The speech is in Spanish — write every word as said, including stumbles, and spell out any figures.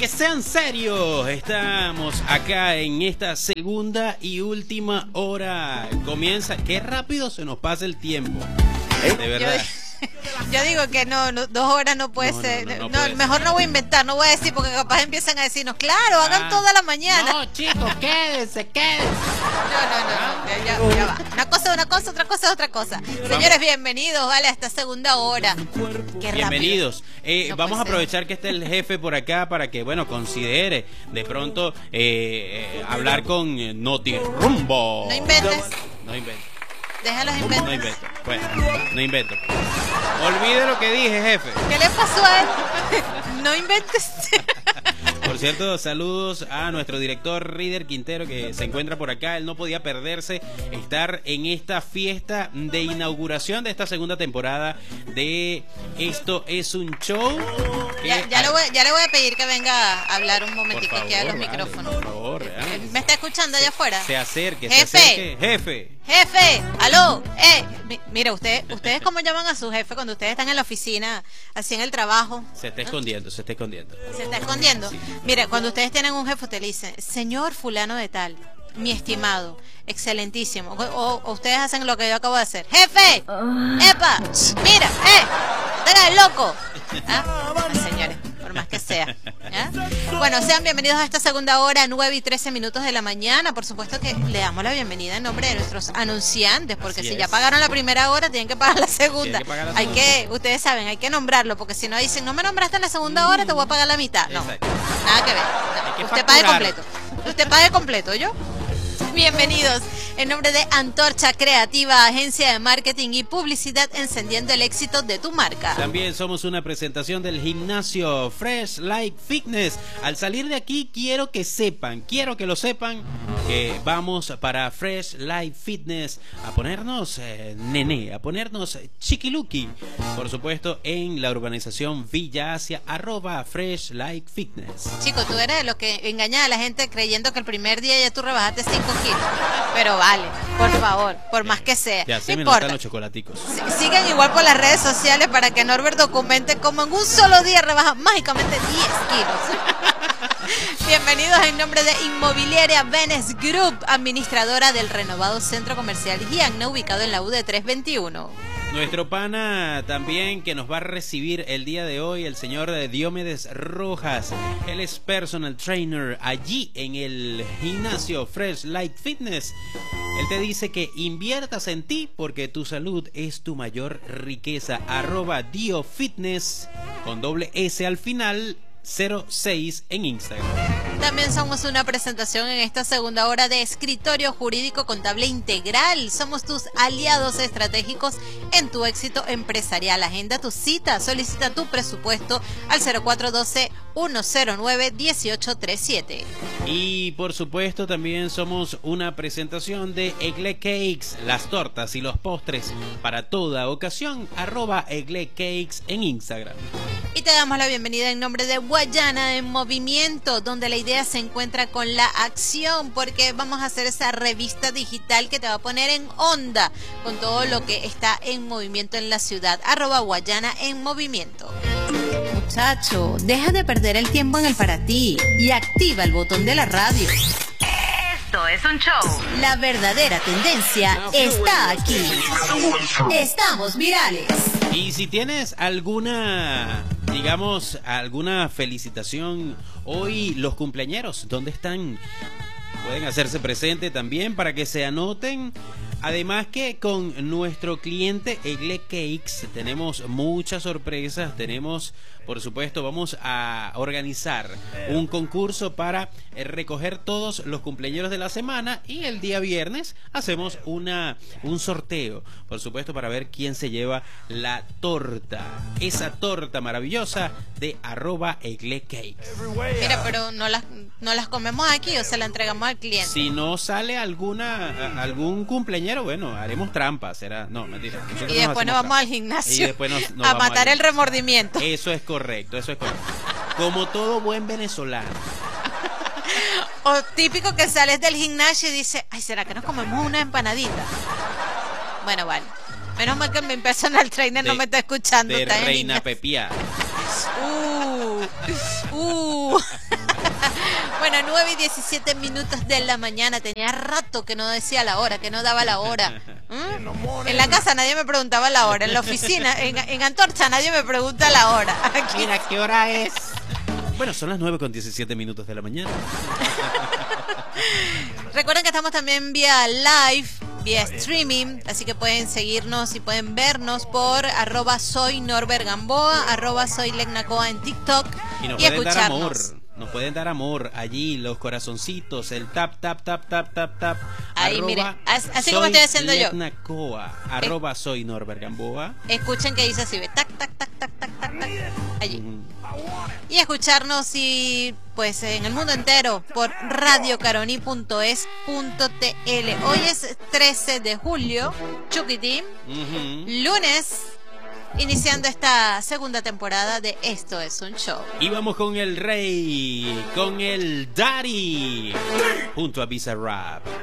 que sean serios. Estamos acá en esta segunda y última hora. Comienza, qué rápido se nos pasa el tiempo. De verdad. Yo, yo digo que no, no, dos horas no puede No, ser. no, no, no No, puede mejor ser. no voy a inventar, no voy a decir porque capaz empiezan a decirnos, claro, hagan Ah, toda la mañana. No, chicos, quédense, quédense. No, no, no, no, ya, ya, ya va. Una cosa es una cosa, otra cosa es otra cosa. Señores, bienvenidos, vale, a esta segunda hora. Qué rápido. Bienvenidos. Eh, No vamos a puede ser. aprovechar que está el jefe por acá para que, bueno, considere de pronto eh, eh, hablar con eh, Noti Rumbo. No inventes. No invento. Déjalos No inventar. invento. Bueno, no invento. Olvide lo que dije, jefe. ¿Qué le pasó a él? No inventes. Por cierto, saludos a nuestro director Rider Quintero, que se encuentra por acá. Él no podía perderse estar en esta fiesta de inauguración de esta segunda temporada de Esto es un Show. que- Ya, ya, le voy, ya le voy a pedir que venga a hablar un Por momentico favor, aquí a los vale, micrófonos. por favor, ¿eh? ¿Me está escuchando allá afuera? Se acerque, se Jefe. acerque. Jefe. Jefe, aló, eh, mi- mira, usted, ustedes cómo llaman a su jefe cuando ustedes están en la oficina, así en el trabajo. Se está escondiendo, se está escondiendo. Se está escondiendo. Sí. Mire, cuando ustedes tienen un jefe, usted le dice, señor fulano de tal, mi estimado, excelentísimo. O, o- o ustedes hacen lo que yo acabo de hacer. ¡Jefe! ¡Epa! ¡Mira! ¡Eh! ¡No te hagas loco! ¿Ah? Ah, señores, por más que sea. ¿Ah? Bueno, sean bienvenidos a esta segunda hora, nueve y trece minutos de la mañana. Por supuesto que le damos la bienvenida en nombre de nuestros anunciantes, porque Así si es. ya pagaron la primera hora, tienen que pagar la segunda. Tienen que pagar la Hay segunda. que, ustedes saben, hay que nombrarlo, porque si no dicen, no me nombraste en la segunda hora, te voy a pagar la mitad. No, Exacto. nada que ver. Hay No, que usted pague facturar. completo. Usted pague completo, ¿yo? Bienvenidos en nombre de Antorcha Creativa, agencia de marketing y publicidad, encendiendo el éxito de tu marca. También somos una presentación del gimnasio Fresh Like Fitness. Al salir de aquí quiero que sepan, quiero que lo sepan, que vamos para Fresh Like Fitness a ponernos eh, nené, a ponernos chiquiluki. Por supuesto, en la urbanización Villa Asia, arroba Fresh Like Fitness. Chico, tú eres de los que engaña a la gente creyendo que el primer día ya tú rebajaste cinco kilos. Pero vale, por favor, por más que sea. Ya, así No me importa. notan los chocolaticos. Sí- Sigan igual por las redes sociales para que Norbert documente cómo en un solo día rebaja mágicamente diez kilos. Bienvenidos en nombre de Inmobiliaria Venes Group, administradora del renovado Centro Comercial Gianna, ubicado en la U D trescientos veintiuno. Nuestro pana también que nos va a recibir el día de hoy, el señor Diomedes Rojas. Él es personal trainer allí en el gimnasio Fresh Light Fitness. Él te dice que inviertas en ti porque tu salud es tu mayor riqueza. Arroba Dio Fitness con doble S al final, cero seis en Instagram. También somos una presentación en esta segunda hora de Escritorio Jurídico Contable Integral. Somos tus aliados estratégicos en tu éxito empresarial. Agenda tu cita, solicita tu presupuesto al cero cuatro uno dos, uno cero nueve, uno ocho tres siete. Y por supuesto también somos una presentación de Egle Cakes, las tortas y los postres para toda ocasión, arroba Egle Cakes en Instagram. Y te damos la bienvenida en nombre de Guayana en Movimiento, donde la idea se encuentra con la acción, porque vamos a hacer esa revista digital que te va a poner en onda con todo lo que está en movimiento en la ciudad. Arroba Guayana en Movimiento. Muchacho, deja de perder el tiempo en el para ti y activa el botón de la radio. Esto es un show. La verdadera tendencia está aquí. Estamos virales. Y si tienes alguna, digamos, alguna felicitación hoy, los cumpleañeros, ¿dónde están? Pueden hacerse presente también para que se anoten. Además que con nuestro cliente Egle Cakes tenemos muchas sorpresas. Tenemos, por supuesto, vamos a organizar un concurso para eh, recoger todos los cumpleaños de la semana, y el día viernes hacemos una un sorteo, por supuesto, para ver quién se lleva la torta, esa torta maravillosa de arroba Egle Cakes. Mira, pero no las, no las comemos aquí o se la entregamos al cliente. Si no sale alguna a- algún cumpleañero, bueno, haremos trampa, será, no, mentira. Nosotros Y después nos hacemos vamos al trampa. gimnasio Y después nos- nos a vamos matar al- el remordimiento. Eso es correcto, eso es correcto. Como todo buen venezolano. O típico que sales del gimnasio y dices, ay, ¿será que nos comemos una empanadita? Bueno, vale. Menos mal que mi personal trainer no de- me está escuchando. De está en Reina gimnasio. Pepía. Uh, uh. nueve y diecisiete minutos de la mañana. Tenía rato que no decía la hora, que no daba la hora. ¿Mm? En la casa nadie me preguntaba la hora. En la oficina, en, en Antorcha, nadie me pregunta la hora. Aquí. Mira, ¿qué hora es? Bueno, son las nueve con diecisiete minutos de la mañana. Recuerden que estamos también vía live, vía streaming, así que pueden seguirnos y pueden vernos por arroba soy Norbert Gamboa, arroba soy Legnacoa en TikTok y, nos y pueden escucharnos. Dar amor, nos pueden dar amor allí, los corazoncitos, el tap, tap, tap, tap, tap, tap. Ahí, arroba, mire, así como estoy haciendo yo. Legnacoa, arroba soy Norbert Gamboa. Escuchen que dice así, ve, tac, tac, tac, tac, tac, tac, tac, allí. Mm. Y escucharnos y pues en el mundo entero por radio caroni punto es punto t l. Hoy es trece de julio, Chuquitín, Uh-huh. lunes, iniciando esta segunda temporada de Esto es un Show. Y vamos con el rey, con el Daddy, junto a Bizarrap.